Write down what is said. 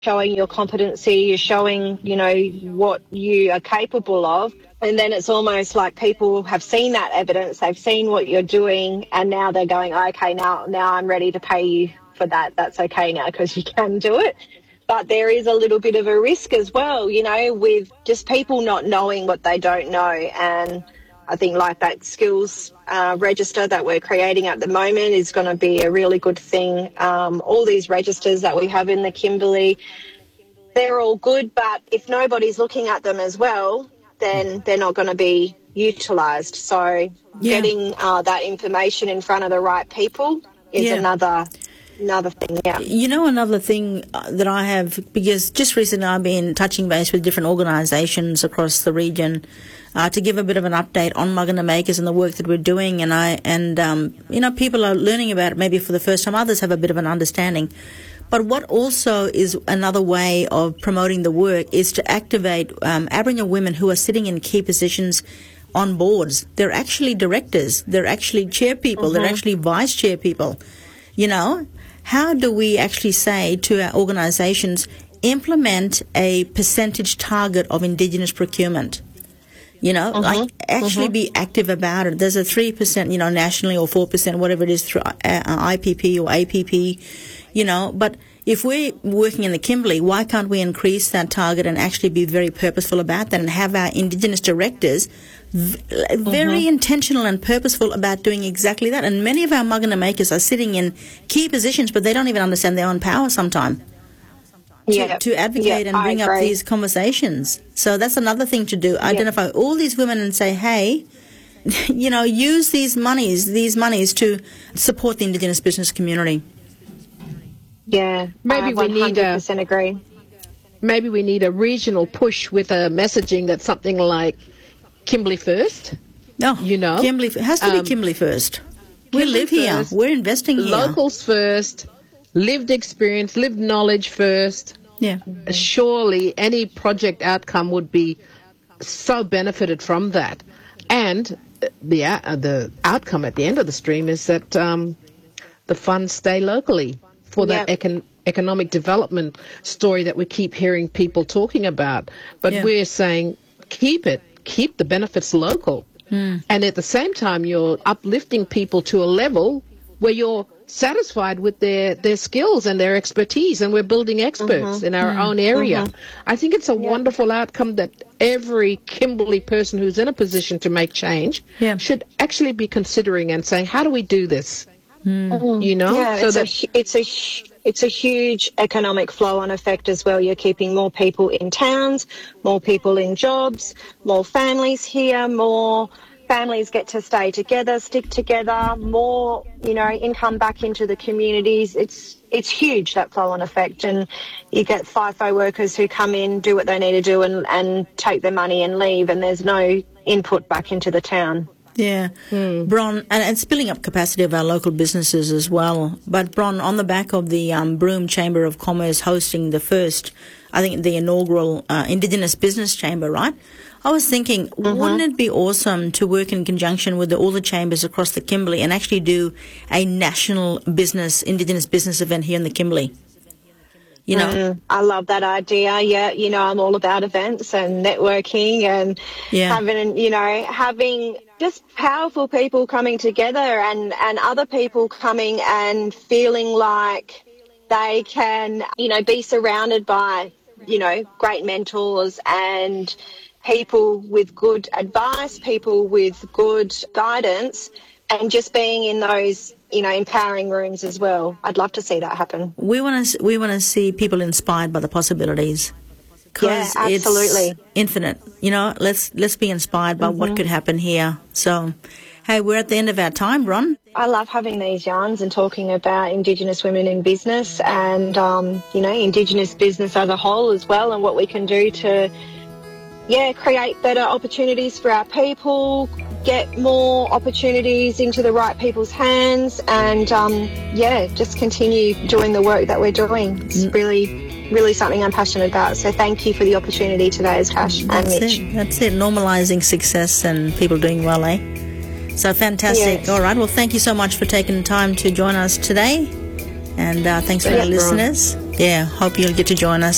showing your competency, you're showing, what you are capable of. And then it's almost like people have seen that evidence, they've seen what you're doing, and now they're going, okay, now I'm ready to pay you for that. That's okay now because you can do it. But there is a little bit of a risk as well, with just people not knowing what they don't know. And I think like that skills register that we're creating at the moment is going to be a really good thing. All these registers that we have in the Kimberley, they're all good, but if nobody's looking at them as well, then they're not going to be utilised. So getting that information in front of the right people is another thing, Another thing that I have, because just recently I've been touching base with different organisations across the region to give a bit of an update on Magana Makers and the work that we're doing, and people are learning about it maybe for the first time. Others have a bit of an understanding. But what also is another way of promoting the work is to activate Aboriginal women who are sitting in key positions on boards. They're actually directors. They're actually chair people. They're actually vice chair people. How do we actually say to our organisations, implement a percentage target of Indigenous procurement? Be active about it. There's a 3%, nationally, or 4%, whatever it is, through IPP or APP, but if we're working in the Kimberley, why can't we increase that target and actually be very purposeful about that and have our Indigenous directors very intentional and purposeful about doing exactly that? And many of our Magana Makers are sitting in key positions, but they don't even understand their own power sometimes. To advocate and bring up these conversations. So that's another thing to do. Identify all these women and say, hey, use these monies to support the Indigenous business community. Yeah, maybe we need 100% agree. Maybe we need a regional push with a messaging that's something like Kimberley first. No, Kimberley has to be Kimberley first. We live here. We're investing here. Locals first. Lived experience, lived knowledge first. Yeah. Surely any project outcome would be so benefited from that. And the outcome at the end of the stream is that the funds stay locally for that economic development story that we keep hearing people talking about. But we're saying keep the benefits local. And at the same time, you're uplifting people to a level where you're satisfied with their skills and their expertise, and we're building experts in our own area. I think it's a wonderful outcome that every Kimberley person who's in a position to make change should actually be considering and saying, how do we do this? It's a huge economic flow-on effect as well. You're keeping more people in towns, more people in jobs, more families here, more families get to stay together, stick together, more, income back into the communities. It's huge, that flow-on effect. And you get FIFO workers who come in, do what they need to do and take their money and leave, and there's no input back into the town. Yeah. Bron, and it's building up capacity of our local businesses as well. But Bron, on the back of the Broome Chamber of Commerce hosting the inaugural Indigenous Business Chamber, right? I was thinking, wouldn't it be awesome to work in conjunction with all the chambers across the Kimberley and actually do a national Indigenous business event here in the Kimberley? I love that idea. Yeah, I'm all about events and networking and having just powerful people coming together and other people coming and feeling like they can, be surrounded by, great mentors and people with good advice, people with good guidance, and just being in those, empowering rooms as well. I'd love to see that happen. We want to see people inspired by the possibilities. Yeah, absolutely. It's infinite. Let's be inspired by what could happen here. So, hey, we're at the end of our time, Bron. I love having these yarns and talking about Indigenous women in business and, Indigenous business as a whole as well, and what we can do to create better opportunities for our people, get more opportunities into the right people's hands, and just continue doing the work that we're doing. It's really something I'm passionate about. So thank you for the opportunity today, Tash and Mitch. That's it. Normalising success and people doing well, eh? So fantastic. Yes. All right. Well, thank you so much for taking the time to join us today. And thanks for our listeners. Yeah, hope you'll get to join us